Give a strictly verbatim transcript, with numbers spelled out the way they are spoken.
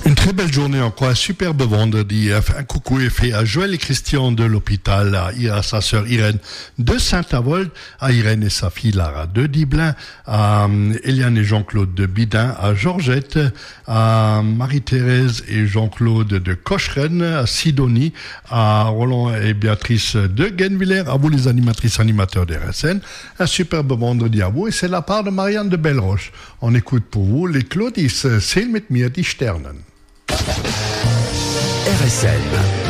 Une très belle journée encore, un superbe vendredi. Un coucou est fait à Joël et Christian de l'hôpital, à sa sœur Irène de Saint-Avold, à Irène et sa fille Lara de Diblin, à Eliane et Jean-Claude de Bidin, à Georgette, à Marie-Thérèse et Jean-Claude de Cocheren, à Sidonie, à Roland et Béatrice de Genvillers, à vous les animatrices animateurs des R S N. Un superbe vendredi à vous, et c'est la part de Marianne de Belleroche. On écoute pour vous les Claudis, Seel mit mir die Sternen. R S N